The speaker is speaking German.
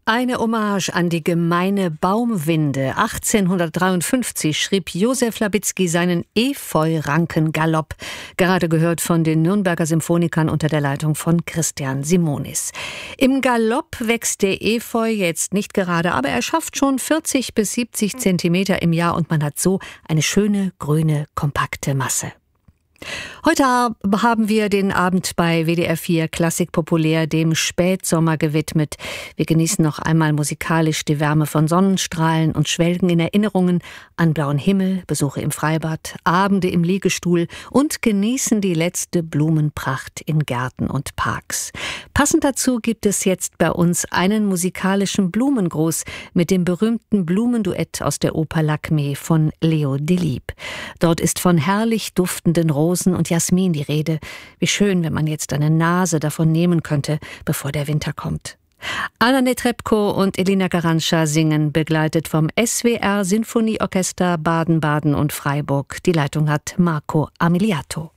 Eine Hommage an die gemeine Baumwinde. 1853 schrieb Josef Labitzky seinen Efeu-Ranken-Galopp, gerade gehört von den Nürnberger Symphonikern unter der Leitung von Christian Simonis. Im Galopp wächst der Efeu jetzt nicht gerade, aber er schafft schon 40 bis 70 Zentimeter im Jahr und man hat so eine schöne, grüne, kompakte Masse. Heute haben wir den Abend bei WDR 4 Klassik Populär dem Spätsommer gewidmet. Wir genießen noch einmal musikalisch die Wärme von Sonnenstrahlen und schwelgen in Erinnerungen an blauen Himmel, Besuche im Freibad, Abende im Liegestuhl und genießen die letzte Blumenpracht in Gärten und Parks. Passend dazu gibt es jetzt bei uns einen musikalischen Blumengruß mit dem berühmten Blumenduett aus der Oper Lakmé von Leo Delibes. Dort ist von herrlich duftenden Rosen und Jasmin die Rede. Wie schön, wenn man jetzt eine Nase davon nehmen könnte, bevor der Winter kommt. Anna Netrebko und Elina Garantscha singen, begleitet vom SWR Sinfonieorchester Baden-Baden und Freiburg. Die Leitung hat Marco Amiliato.